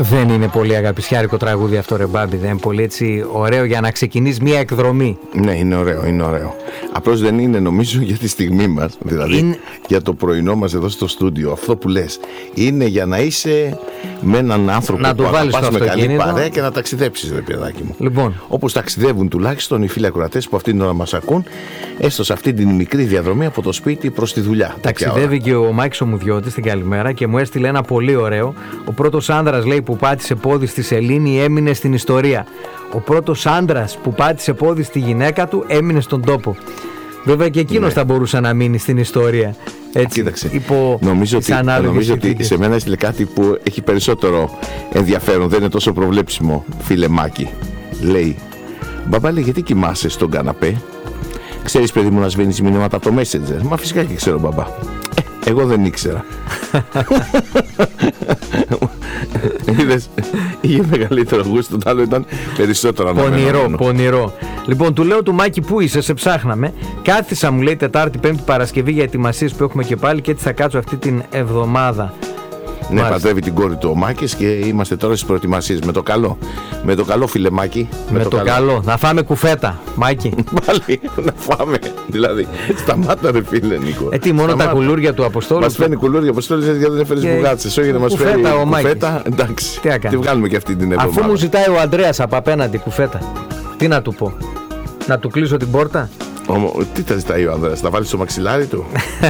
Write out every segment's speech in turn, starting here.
Δεν είναι πολύ αγαπησιάρικο τραγούδι αυτό, ρε Μπάμπη? Δεν είναι πολύ έτσι ωραίο για να ξεκινείς μια εκδρομή? Ναι, είναι ωραίο, είναι ωραίο. Απλώς δεν είναι, νομίζω, για τη στιγμή μας, δηλαδή για το πρωινό μας εδώ στο στούντιο. Αυτό που λες είναι για να είσαι με έναν άνθρωπο να που αγαπάς με καλή παρέα και να ταξιδέψεις, ρε παιδάκι μου. Λοιπόν. Όπως ταξιδεύουν τουλάχιστον οι φίλοι ακροατές που αυτήν την ώρα μας ακούν, έστω σε αυτή την μικρή διαδρομή από το σπίτι προς τη δουλειά. Ταξιδεύει και ο Μάκης ο Μουδιώτης, την καλημέρα, και μου έστειλε ένα πολύ ωραίο. Ο πρώτος άνδρας, λέει, που πάτησε πόδι στη σελήνη έμεινε στην ιστορία. Ο πρώτος άνδρας που πάτησε πόδι στη γυναίκα του έμεινε στον τόπο. Βέβαια και εκείνος θα μπορούσε να μείνει στην ιστορία. Έτσι, κοίταξε, νομίζω ότι σε μένα έστειλε κάτι που έχει περισσότερο ενδιαφέρον, δεν είναι τόσο προβλέψιμο, φίλε Μάκη. Λέει, μπαμπά, λέει, γιατί κοιμάσαι στον καναπέ? Ξέρεις, παιδί μου, να σβήνεις μηνύματα από το Messenger? Μα φυσικά και ξέρω, μπαμπά. Εγώ δεν ήξερα. Είδες, είχε μεγαλύτερο γούστο, το άλλο ήταν περισσότερο αναμενόμενο. Πονηρό. Λοιπόν, του λέω του Μάκη, πού είσαι, σε ψάχναμε. Κάθισα, μου λέει, Τετάρτη, Πέμπτη, Παρασκευή για ετοιμασίες που έχουμε και πάλι, και έτσι θα κάτσω αυτή την εβδομάδα. Ναι, παντρεύει την κόρη του ο Μάκης και είμαστε τώρα στις προετοιμασίες. Με το καλό. Με το καλό, φίλε Μάκη. Με το καλό. Να φάμε κουφέτα, Μάκη. Πάλι να φάμε. Δηλαδή, σταμάτα, ρε φίλε Νίκο. Τι, μόνο τα κουλούρια του Αποστόλου? Μας φέρνει κουλούρια Αποστόλου γιατί δεν έφερες μπουγάτσες. Όχι να μας φέρει κουφέτα. Εντάξει. Τι βγάλουμε και αυτή την εβδομάδα. Αφού μου ζητάει ο Ανδρέας από απέναντι κουφέτα, τι να του πω? Να του κλείσω την πόρτα? Τι θα ζητάει ο Ανδρέας, θα βάλει στο μαξιλάρι του?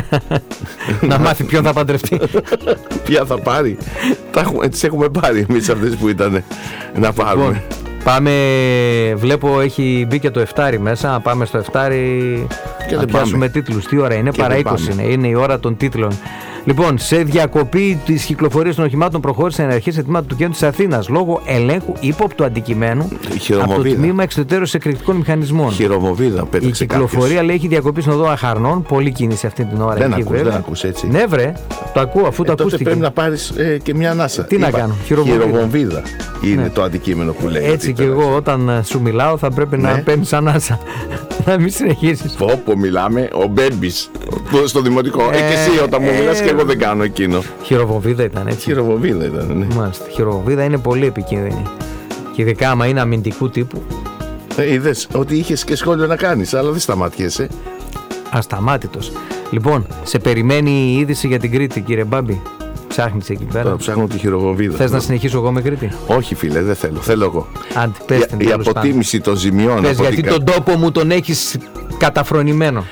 Να μάθει ποιον θα παντρευτεί. Ποια θα πάρει? Τις έχουμε πάρει εμείς αυτές που ήταν να πάρουμε. Λοιπόν, πάμε, βλέπω έχει μπει και το εφτάρι μέσα. Πάμε στο εφτάρι και να πιάσουμε τίτλους. Τι ώρα είναι? Παρά 20 είναι η ώρα των τίτλων. Λοιπόν, σε διακοπή της κυκλοφορίας των οχημάτων προχώρησε εναρχές ετοιμάτων του κέντρου της Αθήνας λόγω ελέγχου ύποπτου αντικειμένου από το τμήμα εξωτερέρωσης εκρηκτικών μηχανισμών. Χειρομοβίδα, πέταξε. Η κυκλοφορία, λέει, έχει διακοπή στον οδό Αχαρνών. Πολύ κίνηση αυτή την ώρα. Δεν ακούς έτσι? Ναι, βρε, το ακούω, αφού το ακούστηκε. Τότε πρέπει να πάρεις και μια ανάσα. Τι να κάνω? Χειρομοβίδα είναι το αντικείμενο που λέει. Έτσι και εγώ όταν σου μιλάω θα πρέπει να παίρνεις ανάσα. Να μην συνεχίσεις. Όπου μιλάμε, ο Μπέμπης στο δημοτικό. Και εσύ όταν μου μιλάς και εγώ δεν κάνω εκείνο. Χειροβοβίδα ήταν, έτσι. Χειροβοβίδα ήταν, ναι. Μάλιστα. Χειροβοβίδα είναι πολύ επικίνδυνη. Και ειδικά άμα είναι αμυντικού τύπου. Είδες ότι είχες και σχόλιο να κάνεις, αλλά δεν σταματιέσαι. Ασταμάτητος. Λοιπόν, σε περιμένει η είδηση για την Κρήτη, κύριε Μπάμπη. Ψάχνεις εκεί πέρα? Τώρα ψάχνω τη χειροβοβίδα. Θες να συνεχίσω εγώ με Κρήτη? Όχι, φίλε, δεν θέλω. Θέλω εγώ. Η αποτίμηση των ζημιών. Γιατί τον τόπο μου τον έχεις καταφρονημένο.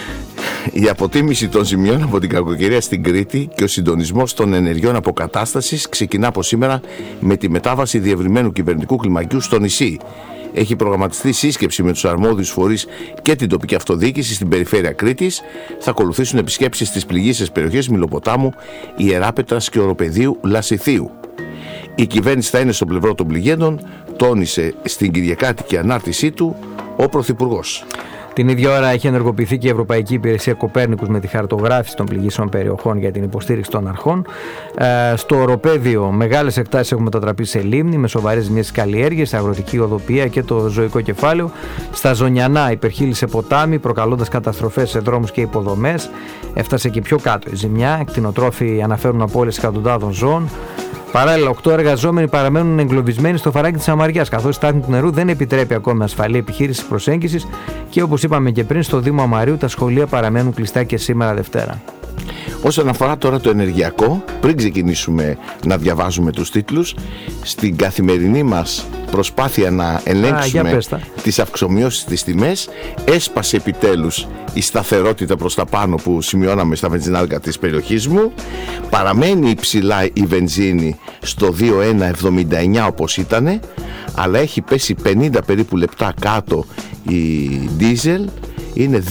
Η αποτίμηση των ζημιών από την κακοκαιρία στην Κρήτη και ο συντονισμός των ενεργειών αποκατάστασης ξεκινά από σήμερα με τη μετάβαση διευρυμένου κυβερνητικού κλιμακίου στο νησί. Έχει προγραμματιστεί σύσκεψη με τους αρμόδιους φορείς και την τοπική αυτοδιοίκηση στην περιφέρεια Κρήτης. Θα ακολουθήσουν επισκέψεις στις πληγείσες περιοχές Μηλοποτάμου, Ιεράπετρας και Οροπεδίου Λασιθίου. Η κυβέρνηση θα είναι στο πλευρό των πληγέντων, τόνισε στην κυριακάτικη ανάρτησή του ο Πρωθυπουργός. Την ίδια ώρα έχει ενεργοποιηθεί και η Ευρωπαϊκή Υπηρεσία Κοπέρνικους με τη χαρτογράφηση των πληγήσεων περιοχών για την υποστήριξη των αρχών. Στο Οροπέδιο, μεγάλες εκτάσεις έχουν μετατραπεί σε λίμνη με σοβαρές ζημιές στις καλλιέργειες, αγροτική οδοποιία και το ζωικό κεφάλαιο. Στα Ζωνιανά υπερχείλισε ποτάμι, προκαλώντας καταστροφές σε δρόμους και υποδομές. Έφτασε και πιο κάτω η ζημιά. Κτηνοτρόφοι αναφέρουν απώλειες εκατοντάδων ζώων. Παράλληλα, 8 εργαζόμενοι παραμένουν εγκλωβισμένοι στο φαράγγι της Αμαριάς, καθώς η στάθμη του νερού δεν επιτρέπει ακόμη ασφαλή επιχείρηση προσέγγισης και, όπως είπαμε και πριν, στο Δήμο Αμαρίου τα σχολεία παραμένουν κλειστά και σήμερα Δευτέρα. Όσον αφορά τώρα το ενεργειακό, πριν ξεκινήσουμε να διαβάζουμε τους τίτλους, στην καθημερινή μας προσπάθεια να ελέγξουμε τις αυξομοιώσεις στις τιμές, έσπασε επιτέλους η σταθερότητα προς τα πάνω που σημειώναμε στα βενζινάδικα της περιοχής μου. Παραμένει υψηλά η βενζίνη στο 2,179 όπως ήτανε, αλλά έχει πέσει 50 περίπου λεπτά κάτω η ντίζελ, είναι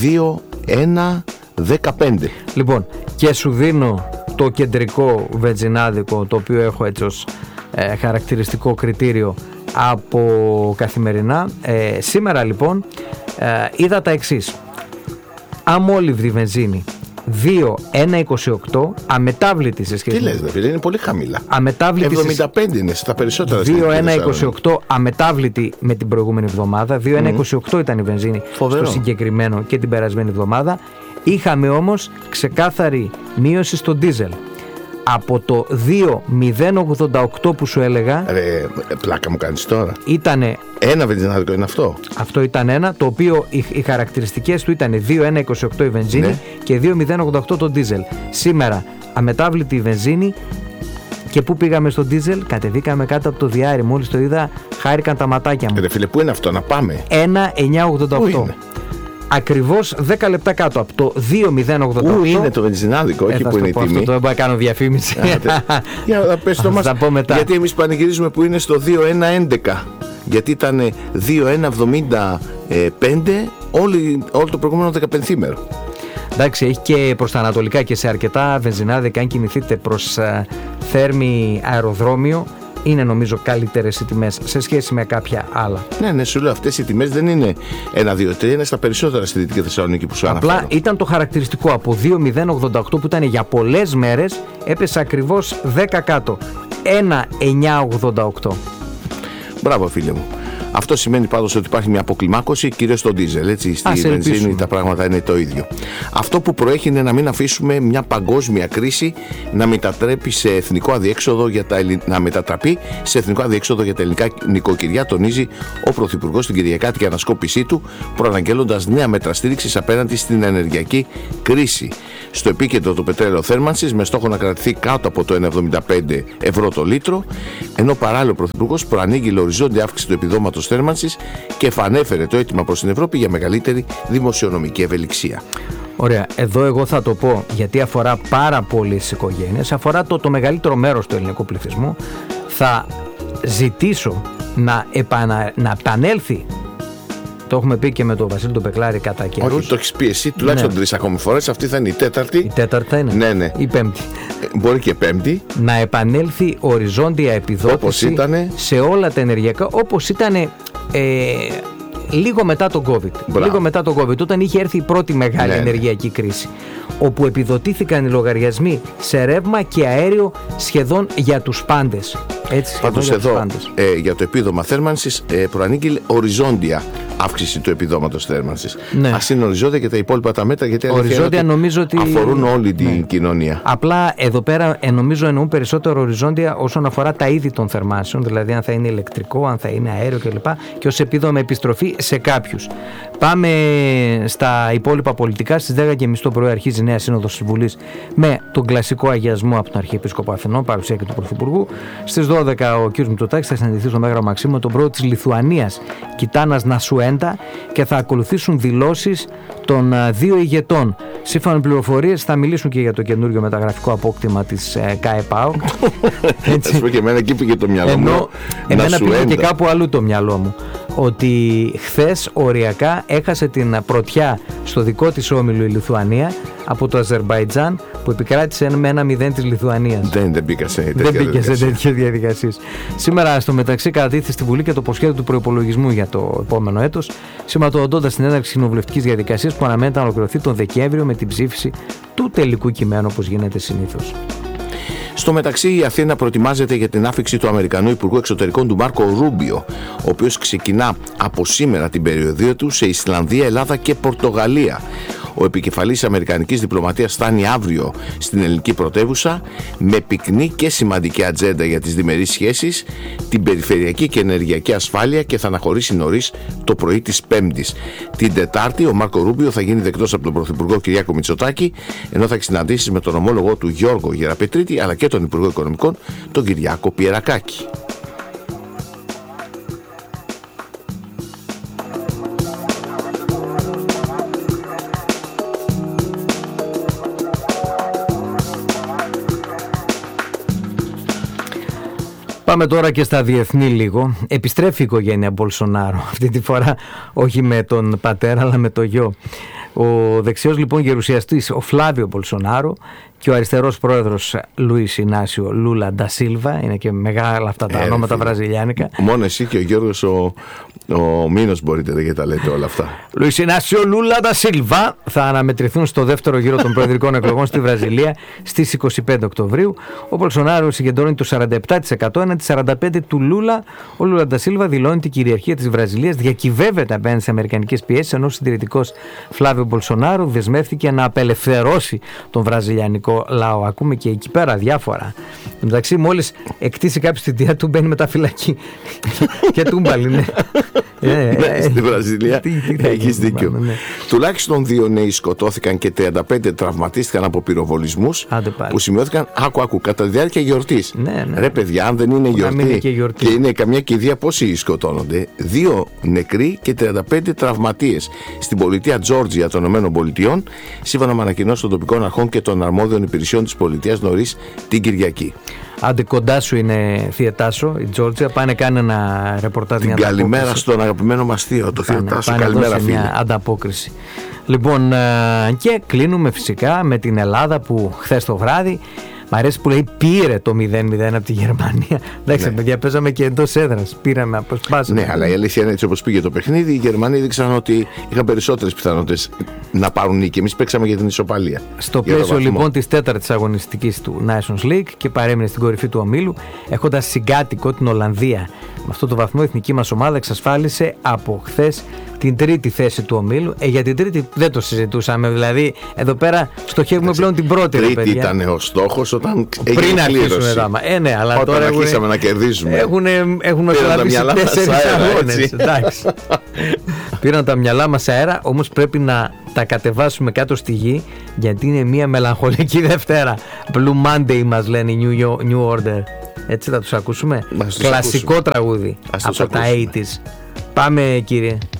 2,115. Λοιπόν, και σου δίνω το κεντρικό βενζινάδικο, το οποίο έχω έτσι ως χαρακτηριστικό κριτήριο από καθημερινά. Σήμερα είδα τα εξής. Αμόλυβδη βενζίνη 2,128 αμετάβλητη σε σχέση. Τι λες, φίλε, είναι πολύ χαμηλά. 75 είναι στα περισσότερα. 2,128 αμετάβλητη με την προηγούμενη εβδομάδα. 2,128 ήταν η βενζίνη στο συγκεκριμένο και την περασμένη εβδομάδα. Είχαμε όμως ξεκάθαρη μείωση στο ντίζελ. Από το 2.088 που σου έλεγα. Ρε, πλάκα μου κάνεις τώρα. Ήτανε. Ένα βενζινάδικο είναι αυτό. Αυτό ήταν ένα, το οποίο οι χαρακτηριστικές του ήταν 2.128 η βενζίνη, ναι, και 2.088 το ντίζελ. Σήμερα αμετάβλητη η βενζίνη. Και πού πήγαμε στο ντίζελ? Κατεβήκαμε κάτω από το διάρρη. Μόλις το είδα, χάρηκαν τα ματάκια μου. Ρε φίλε, πού είναι αυτό, να πάμε? 1.988. Πού είναι? Ακριβώς 10 λεπτά κάτω από το 2.088. Πού είναι το βενζινάδικο, όχι που είναι η τιμή? Αυτό το έμπα κάνω διαφήμιση. Για να πες το μας, γιατί εμείς πανηγυρίζουμε που είναι στο 2.111. Γιατί ήταν 2.175 όλο το προηγούμενο 15 Εντάξει, έχει και προς τα ανατολικά και σε αρκετά βενζινάδικα. Αν κινηθείτε προς Θέρμη αεροδρόμιο, είναι νομίζω καλύτερες οι τιμές σε σχέση με κάποια άλλα. Ναι, σου λέω, αυτές οι τιμές δεν είναι 1, 2, 3, είναι στα περισσότερα στη Δυτική Θεσσαλονίκη που σου αναφέρω. Απλά ήταν το χαρακτηριστικό, από 2.088 που ήταν για πολλές μέρες, έπεσε ακριβώς 10 κάτω. 1.988. Μπράβο φίλε μου. Αυτό σημαίνει πάντως ότι υπάρχει μια αποκλιμάκωση, κυρίως στο ντίζελ. Έτσι, στη βενζίνη τα πράγματα είναι το ίδιο. Αυτό που προέχει είναι να μην αφήσουμε μια παγκόσμια κρίση να μετατραπεί σε εθνικό αδιέξοδο για τα ελληνικά νοικοκυριά, τονίζει ο Πρωθυπουργός στην κυριακάτικη ανασκόπησή του, προαναγγέλλοντας νέα μέτρα στήριξης απέναντι στην ενεργειακή κρίση. Στο επίκεντρο το πετρέλαιο θέρμανσης, με στόχο να κρατηθεί κάτω από το 1,75 ευρώ το λίτρο, ενώ παράλληλο ο Πρωθυπουργός προανήγγειλε οριζόντια αύξηση του επιδόματος θέρμανσης και επανέφερε το αίτημα προς την Ευρώπη για μεγαλύτερη δημοσιονομική ευελιξία. Ωραία, εδώ εγώ θα το πω, γιατί αφορά πάρα πολλές οικογένειες, αφορά το μεγαλύτερο μέρος του ελληνικού πληθυσμού. Θα ζητήσω να επανέλθει. Το έχουμε πει και με τον Βασίλη τον Πεκλάρη κατά καιρούς. Όχι, το έχεις πει εσύ τουλάχιστον 3 ακόμη φορές. Αυτή θα είναι η τέταρτη. Η τέταρτη θα είναι. Ναι. Η πέμπτη. Μπορεί και πέμπτη. Να επανέλθει οριζόντια επιδότηση σε όλα τα ενεργειακά, όπως ήταν λίγο μετά τον COVID. Λίγο μετά τον COVID, όταν είχε έρθει η πρώτη μεγάλη ενεργειακή κρίση, όπου επιδοτήθηκαν οι λογαριασμοί σε ρεύμα και αέριο σχεδόν για τους πάντες. Πάντως εδώ για το επίδομα θέρμανσης προανήγγειλε οριζόντια αύξηση του επιδόματος θέρμανσης. Ναι. Ας είναι οριζόντια και τα υπόλοιπα τα μέτρα, γιατί οριζόντια νομίζω ότι αφορούν όλη την κοινωνία. Απλά εδώ πέρα νομίζω εννοούν περισσότερο οριζόντια όσον αφορά τα είδη των θερμάσεων, δηλαδή αν θα είναι ηλεκτρικό, αν θα είναι αέριο κλπ. Και ως επίδομα επιστροφή σε κάποιους. Πάμε στα υπόλοιπα πολιτικά. Στις 10.30 το πρωί αρχίζει η νέα σύνοδος της Βουλής με τον κλασικό αγιασμό από τον Αρχιεπίσκοπο Αθηνών, παρουσία και του Πρωθυπουργού. Στις 12 ο κ. Μητσοτάκης θα συναντηθεί στο Μέγαρο Μαξίμου με τον πρόεδρο της Λιθουανίας, Κιτάνας Νασουέντα, και θα ακολουθήσουν δηλώσεις των δύο ηγετών. Σύμφωνα με πληροφορίες θα μιλήσουν και για το καινούριο μεταγραφικό απόκτημα της ΚΑΕΠΑΟ. Θα σου πω και εμένα εκεί πήγε το μυαλό μου. Εμένα πήγε και κάπου αλλού το μυαλό μου. Ότι χθες οριακά έχασε την πρωτιά στο δικό της όμιλο η Λιθουανία από το Αζερμπαϊτζάν, που επικράτησε με 1-0 της Λιθουανίας. Δεν μπήκα σε τέτοιες διαδικασίες. Σήμερα στο μεταξύ κατατίθεται στη Βουλή και το προσχέδιο του προϋπολογισμού για το επόμενο έτος, σηματοδοτώντας την έναρξη κοινοβουλευτικής διαδικασίας που αναμένεται να ολοκληρωθεί τον Δεκέμβριο με την ψήφιση του τελικού κειμένου, όπως γίνεται συνήθως. Στο μεταξύ, η Αθήνα προετοιμάζεται για την άφιξη του Αμερικανού Υπουργού Εξωτερικών του Μάρκο Ρούμπιο, ο οποίος ξεκινά από σήμερα την περιοδία του σε Ισλανδία, Ελλάδα και Πορτογαλία. Ο επικεφαλής αμερικανικής διπλωματίας φτάνει αύριο στην ελληνική πρωτεύουσα με πυκνή και σημαντική ατζέντα για τις διμερείς σχέσεις, την περιφερειακή και ενεργειακή ασφάλεια, και θα αναχωρήσει νωρίς το πρωί της Πέμπτης. Την Τετάρτη ο Μάρκο Ρούμπιο θα γίνει δεκτός από τον Πρωθυπουργό Κυριάκο Μητσοτάκη, ενώ θα έχει συναντήσεις με τον ομόλογο του Γιώργο Γεραπετρίτη αλλά και τον Υπουργό Οικονομικών τον Κυριάκο Πιερακάκη. Πάμε τώρα και στα διεθνή λίγο. Επιστρέφει η οικογένεια Μπολσονάρο, αυτή τη φορά όχι με τον πατέρα αλλά με το γιο. Ο δεξιός λοιπόν γερουσιαστής ο Φλάβιο Μπολσονάρο και ο αριστερός πρόεδρος Λουίς Ινάσιο Λούλα ντα Σίλβα, είναι και μεγάλα αυτά τα ονόματα βραζιλιάνικα. Μόνο εσύ και ο Γιώργος Ο Μήνος μπορείτε και τα λέτε όλα αυτά. Λουίς Ινάσιο Λούλα da Silva θα αναμετρηθούν στο δεύτερο γύρο των προεδρικών εκλογών στη Βραζιλία στις 25 Οκτωβρίου. Ο Μπολσονάρο συγκεντρώνει το 47% έναντι 45% του Λούλα. Ο Λούλα da Silva δηλώνει την κυριαρχία της Βραζιλίας, διακυβεύεται απέναντι σε αμερικανικές πιέσεις, ενώ ο συντηρητικός Φλάβιο Μπολσονάρο δεσμεύτηκε να απελευθερώσει τον βραζιλιανικό λαό. Ακούμε και εκεί πέρα διάφορα. Εντάξει, μόλις εκτίσει κάποιος τη θητεία του, μπαίνει μετά φυλακή. Και τούμπαλι, ναι. Στη Βραζιλία έχεις δίκιο. Ναι. Τουλάχιστον 2 νέοι σκοτώθηκαν και 35 τραυματίστηκαν από πυροβολισμούς που σημειώθηκαν άκου κατά τη διάρκεια γιορτής. Ναι. Ρε παιδιά, αν δεν είναι γιορτή και είναι καμιά κηδεία, πόσοι σκοτώνονται? 2 νεκροί και 35 τραυματίες στην πολιτεία Τζόρτζια των ΗΠΑ, σύμφωνα με ανακοινώσεις των τοπικών αρχών και των αρμόδιων υπηρεσιών της πολιτείας νωρίς την Κυριακή. Άντε, κοντά σου είναι Θιετάσο, η Τζόρτζια. Πάνε κάνε ένα ρεπορτάζ. Την καλημέρα στον αγαπημένο μας θείο, το Θιετάσο. Καλημέρα, φίλε. Μια ανταπόκριση. Λοιπόν, και κλείνουμε φυσικά με την Ελλάδα που χθες το βράδυ, μ' αρέσει που λέει, πήρε το 0-0 από τη Γερμανία. Εντάξει, παιδιά, παίζαμε και εντός έδρας. Πήραμε, αποσπάσαμε. Ναι, αλλά η αλήθεια είναι, έτσι όπως πήγε το παιχνίδι, οι Γερμανοί έδειξαν ότι είχαν περισσότερες πιθανότητες να πάρουν νίκη. Εμείς παίξαμε για την ισοπαλία. Στο πλαίσιο λοιπόν της 4ης αγωνιστικής του Nations League και παρέμεινε στην κορυφή του ομίλου, έχοντας συγκάτοικο την Ολλανδία. Με αυτό το βαθμό η εθνική μας ομάδα εξασφάλισε από χθες την 3η θέση του ομίλου. Για την 3η δεν το συζητούσαμε. Δηλαδή, εδώ πέρα στοχεύουμε πλέον την πρώτη. Τρίτη ήταν ο στόχος όταν πριν αρχίσουμε δάμα. Ναι, αλλά όταν τώρα αρχίσαμε να κερδίζουμε. Έχουν μεσολαβήσει 4 αγώνες. Πήραν τα μυαλά μας αέρα, όμως πρέπει να τα κατεβάσουμε κάτω στη γη, γιατί είναι μια μελαγχολική Δευτέρα. Blue Monday μας λένε, New Order. Έτσι θα τους ακούσουμε. Κλασικό τραγούδι από τα 80's. Πάμε, κύριε.